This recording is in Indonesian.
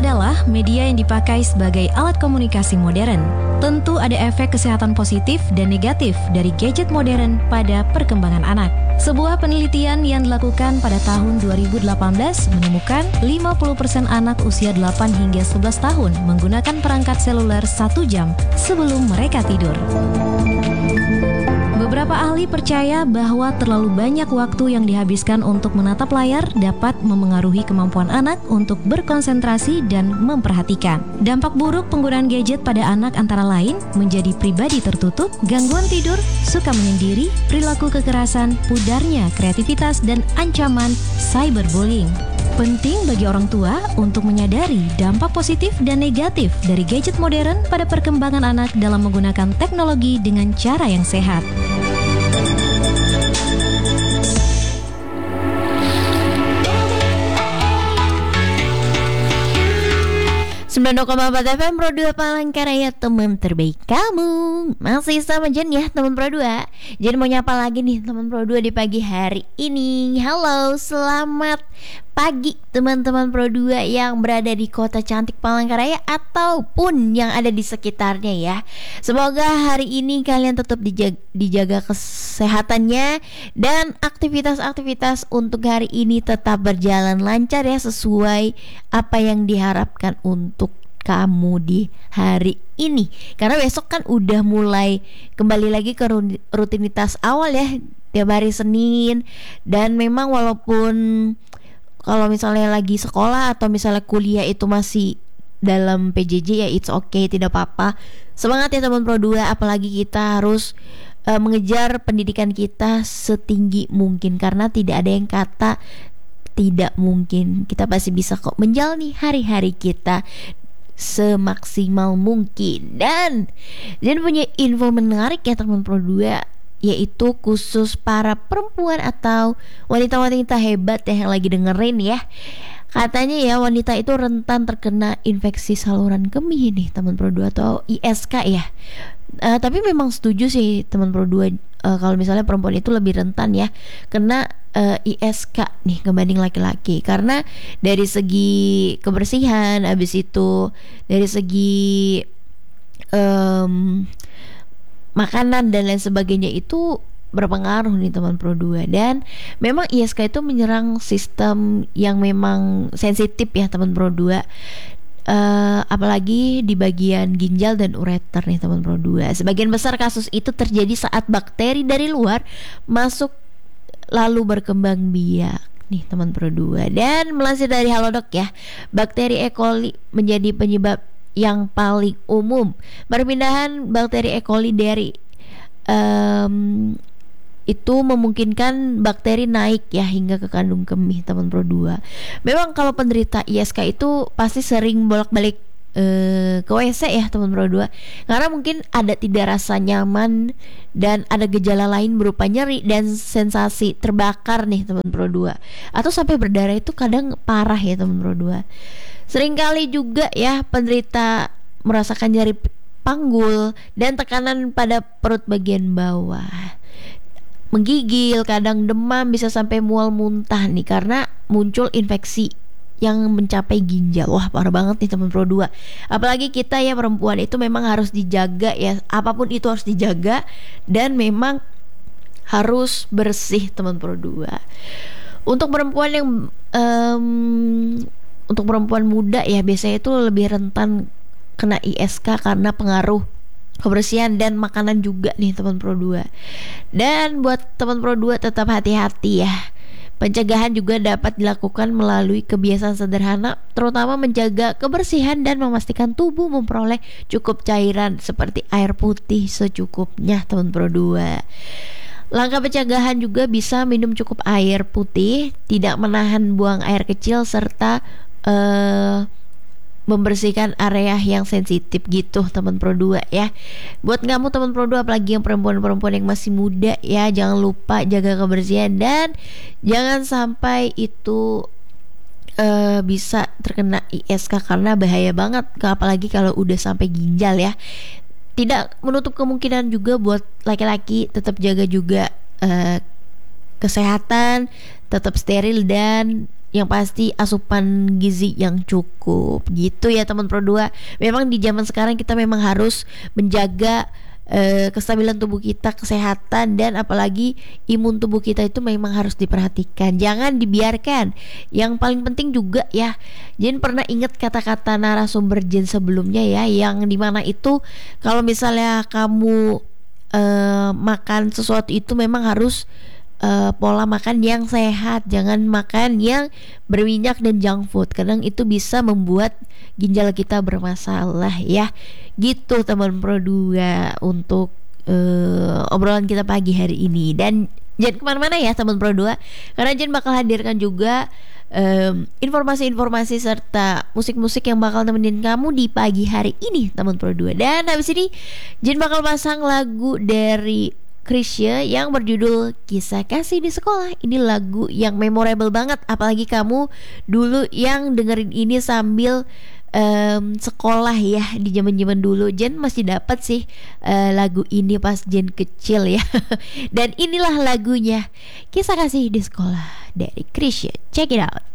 adalah media yang dipakai sebagai alat komunikasi modern. Tentu ada efek kesehatan positif dan negatif dari gadget modern pada perkembangan anak. Sebuah penelitian yang dilakukan pada tahun 2018 menemukan 50% anak usia 8 hingga 11 tahun menggunakan perangkat seluler 1 jam sebelum mereka tidur. Beberapa ahli percaya bahwa terlalu banyak waktu yang dihabiskan untuk menatap layar dapat memengaruhi kemampuan anak untuk berkonsentrasi dan memperhatikan. Dampak buruk penggunaan gadget pada anak antara lain menjadi pribadi tertutup, gangguan tidur, suka menyendiri, perilaku kekerasan, pudarnya kreativitas, dan ancaman cyberbullying. Penting bagi orang tua untuk menyadari dampak positif dan negatif dari gadget modern pada perkembangan anak dalam menggunakan teknologi dengan cara yang sehat. 92,4 FM Pro 2 Palangkaraya, teman terbaik kamu. Masih sama Jen ya teman Pro 2. Jen mau nyapa lagi nih teman Pro 2 di pagi hari ini. Halo, selamat pagi teman-teman Pro 2 yang berada di kota cantik Palangkaraya ataupun yang ada di sekitarnya ya. Semoga hari ini kalian tetap dijaga kesehatannya dan aktivitas-aktivitas untuk hari ini tetap berjalan lancar ya, sesuai apa yang diharapkan untuk kamu di hari ini. Karena besok kan udah mulai kembali lagi ke rutinitas awal ya, tiap hari Senin. Dan memang walaupun kalau misalnya lagi sekolah atau misalnya kuliah itu masih dalam PJJ ya, it's okay, tidak apa-apa. Semangat ya teman Pro 2, apalagi kita harus mengejar pendidikan kita setinggi mungkin, karena tidak ada yang kata tidak mungkin. Kita pasti bisa kok menjalani hari-hari kita semaksimal mungkin. Dan punya info menarik ya teman Pro 2, yaitu khusus para perempuan atau wanita-wanita hebat ya yang lagi dengerin ya. Katanya ya wanita itu rentan terkena infeksi saluran kemih nih teman Pro 2 atau ISK ya. Tapi memang setuju sih teman Pro 2, kalau misalnya perempuan itu lebih rentan ya kena ISK nih dibanding laki-laki. Karena dari segi kebersihan, habis itu dari segi makanan dan lain sebagainya itu berpengaruh nih teman Pro 2. Dan memang ISK itu menyerang sistem yang memang sensitif ya teman Pro 2, apalagi di bagian ginjal dan ureter nih teman Pro 2. Sebagian besar kasus itu terjadi saat bakteri dari luar masuk lalu berkembang biak nih teman Pro 2. Dan melansir dari Halodoc ya, bakteri E. coli menjadi penyebab yang paling umum. Perpindahan bakteri E. coli dari itu memungkinkan bakteri naik ya hingga ke kandung kemih teman Pro 2. Memang kalau penderita ISK itu pasti sering bolak-balik ke WC ya teman Pro 2, karena mungkin ada tidak rasa nyaman dan ada gejala lain berupa nyeri dan sensasi terbakar nih teman Pro 2, atau sampai berdarah. Itu kadang parah ya teman Pro 2. Seringkali juga ya penderita merasakan nyeri panggul dan tekanan pada perut bagian bawah, menggigil, kadang demam, bisa sampai mual muntah nih karena muncul infeksi yang mencapai ginjal. Wah, parah banget nih teman Pro 2. Apalagi kita ya perempuan itu memang harus dijaga ya, apapun itu harus dijaga dan memang harus bersih teman Pro 2. Untuk perempuan yang untuk perempuan muda ya biasanya itu lebih rentan kena ISK karena pengaruh kebersihan dan makanan juga nih teman Pro 2. Dan buat teman Pro 2 tetap hati-hati ya. Pencegahan juga dapat dilakukan melalui kebiasaan sederhana, terutama menjaga kebersihan dan memastikan tubuh memperoleh cukup cairan seperti air putih secukupnya teman Pro 2. Langkah pencegahan juga bisa minum cukup air putih, tidak menahan buang air kecil, serta membersihkan area yang sensitif gitu teman Pro 2 ya. Buat kamu teman Pro 2, apalagi yang perempuan-perempuan yang masih muda ya, jangan lupa jaga kebersihan dan jangan sampai itu bisa terkena ISK karena bahaya banget, apalagi kalau udah sampai ginjal ya. Tidak menutup kemungkinan juga buat laki-laki tetap jaga juga kesehatan, tetap steril dan yang pasti asupan gizi yang cukup gitu ya teman Pro 2. Memang di zaman sekarang kita memang harus menjaga kestabilan tubuh kita, kesehatan, dan apalagi imun tubuh kita itu memang harus diperhatikan, jangan dibiarkan. Yang paling penting juga ya, Jen pernah ingat kata-kata narasumber Jen sebelumnya ya, yang dimana itu kalau misalnya kamu makan sesuatu itu memang harus pola makan yang sehat, jangan makan yang berminyak dan junk food. Kadang itu bisa membuat ginjal kita bermasalah ya. Gitu teman Pro 2 untuk obrolan kita pagi hari ini. Dan jangan kemana-mana ya teman Pro 2, karena Jen bakal hadirkan juga informasi-informasi serta musik-musik yang bakal nemenin kamu di pagi hari ini teman Pro 2. Dan habis ini Jen bakal pasang lagu dari Chrisye yang berjudul Kisah Kasih di Sekolah. Ini lagu yang memorable banget, apalagi kamu dulu yang dengerin ini sambil sekolah ya di zaman-zaman dulu. Jen masih dapat sih lagu ini pas Jen kecil ya. Dan inilah lagunya, Kisah Kasih di Sekolah dari Chrisye. Check it out.